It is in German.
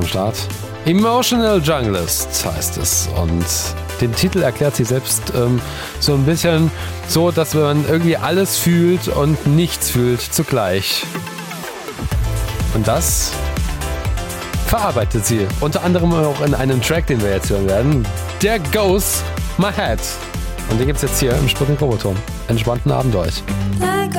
Start. Emotional Junglist heißt es. Und den Titel erklärt sie selbst so ein bisschen so, dass man irgendwie alles fühlt und nichts fühlt zugleich. Und das verarbeitet sie. Unter anderem auch in einem Track, den wir jetzt hören werden. There Goes My Head. Und den gibt's jetzt hier im Sputnik Probeton. Entspannten Abend euch.